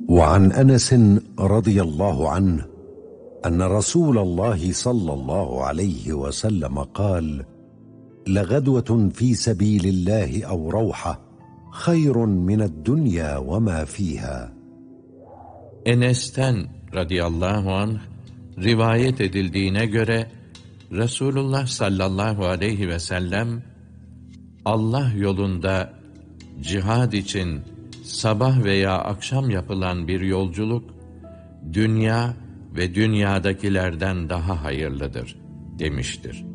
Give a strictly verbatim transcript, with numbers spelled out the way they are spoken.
وعن أنس رضي الله عنه أن رسول الله صلى الله عليه وسلم قال: لغدوة في سبيل الله أو روحة خير من الدنيا وما فيها. Enes'ten radıyallahu anh rivayet edildiğine göre Resulullah sallallahu aleyhi ve sellem Allah yolunda cihad için sabah veya akşam yapılan bir yolculuk dünya ve dünyadakilerden daha hayırlıdır demiştir.